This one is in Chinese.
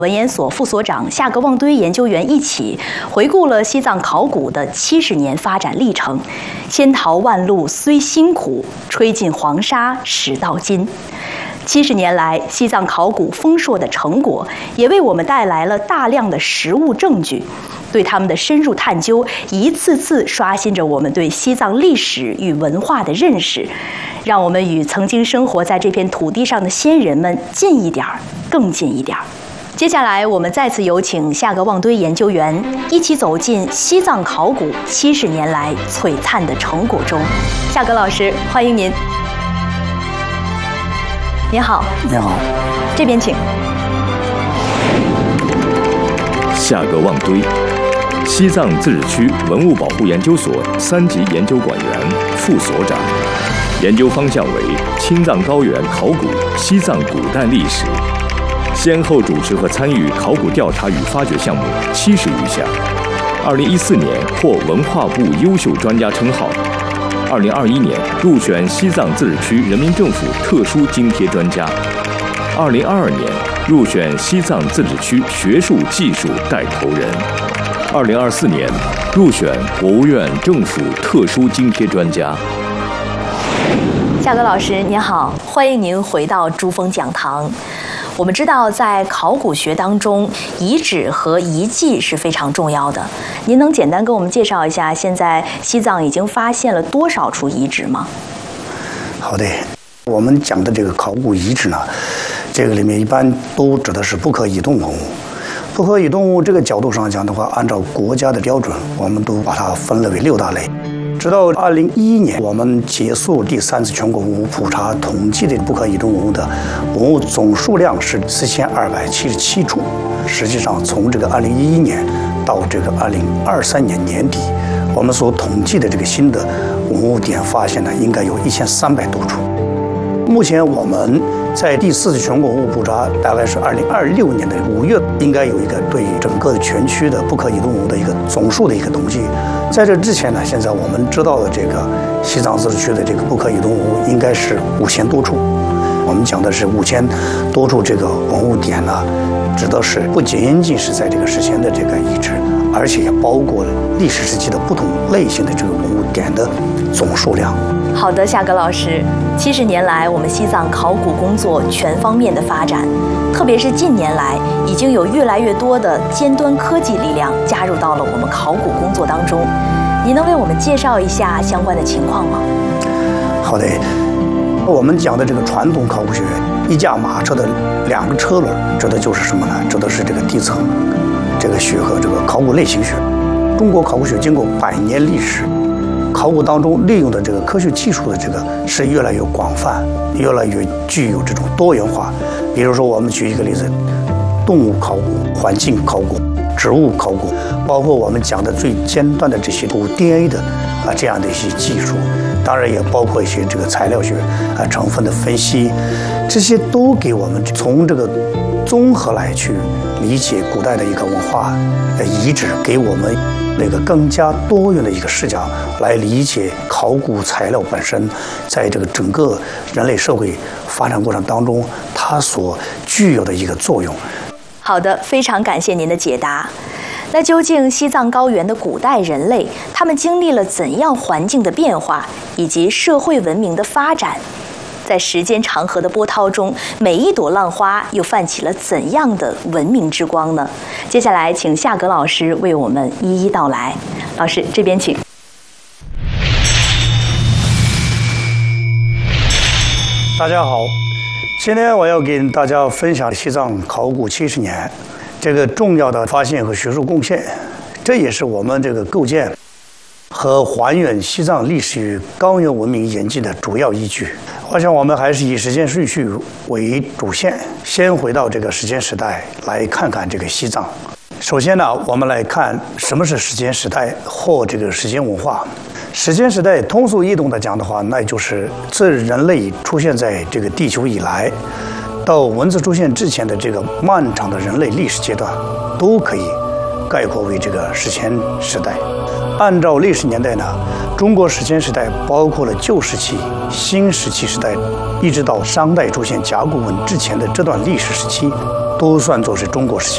文研所副所长夏格旺堆研究员一起回顾了西藏考古的70年发展历程。千淘万漉虽辛苦，吹尽黄沙始到金。70年来，西藏考古丰硕的成果，也为我们带来了大量的实物证据。对他们的深入探究，一次次刷新着我们对西藏历史与文化的认识，让我们与曾经生活在这片土地上的先人们近一点儿，更近一点儿。接下来，我们再次有请夏格旺堆研究员一起走进西藏考古70年来璀璨的成果中。夏格老师，欢迎您。您好。 你好。 这边请。 夏格旺堆，西藏自治区文物保护研究所3级研究馆员、副所长，研究方向为青藏高原考古、西藏古代历史。先后主持和参与考古调查与发掘项目70余项，2014年获文化部优秀专家称号，2021年入选西藏自治区人民政府特殊津贴专家，2022年入选西藏自治区学术技术带头人，2024年入选国务院政府特殊津贴专家。 夏格老师您好，欢迎您回到珠峰讲堂。我们知道，在考古学当中，遗址和遗迹是非常重要的。您能简单给我们介绍一下，现在西藏已经发现了多少处遗址吗？ 好的，我们讲的这个考古遗址呢，这个里面一般都指的是不可移动文物。不可移动文物这个角度上讲的话，按照国家的标准，我们都把它分类为6大类。直到2011年，我们结束第3次全国文物普查统计的不可移动文物的文物总数量是4277处。实际上，从这个2011年到这个2023年年底，我们所统计的这个新的文物点发现呢，应该有1300多处。目前我们在第4次全国文物普查，大概是2026年的5月，应该有一个对整个的全区的不可移动文物的一个总数的一个统计。在这之前呢，现在我们知道的这个西藏自治区的这个不可移动文物应该是5000多处。我们讲的是5000多处这个文物点呢，指的是不仅仅是在这个史前的这个遗址，而且也包括历史时期的不同类型的这个文物点的总数量。 好的，夏格老师，70年来，我们西藏考古工作全方面的发展，特别是近年来，已经有越来越多的尖端科技力量加入到了我们考古工作当中。您能为我们介绍一下相关的情况吗？ 好的，我们讲的这个传统考古学，一架马车的2个车轮，指的就是什么呢？指的是这个地层这个学和这个考古类型学。中国考古学经过100年历史，考古当中利用的这个科学技术的这个是越来越广泛，越来越具有这种多元化。比如说，我们举一个例子，动物考古、环境考古、植物考古，包括我们讲的最尖端的这些古 DNA 的这样的一些技术，当然也包括一些这个材料学成分的分析，这些都给我们从这个综合来去理解古代的一个文化遗址，给我们那个更加多元的一个视角来理解考古材料本身在这个整个人类社会发展过程当中它所具有的一个作用。 好的，非常感谢您的解答。那究竟西藏高原的古代人类，他们经历了怎样环境的变化，以及社会文明的发展？在时间长河的波涛中，每一朵浪花又泛起了怎样的文明之光呢？接下来，请夏格老师为我们一一道来。老师，这边请。 大家好，今天我要给大家分享西藏考古70年这个重要的发现和学术贡献，这也是我们这个构建和还原西藏历史与高原文明演进的主要依据。我想我们还是以时间顺序为主线，先回到这个时间时代来看看这个西藏。首先呢，我们来看什么是时间时代或这个时间文化。时间时代通俗易懂的讲的话，那就是自人类出现在这个地球以来，到文字出现之前的这个漫长的人类历史阶段，都可以概括为这个史前时代。按照历史年代呢，中国史前时代包括了旧石器、新石器时代，一直到商代出现甲骨文之前的这段历史时期，都算作是中国史前。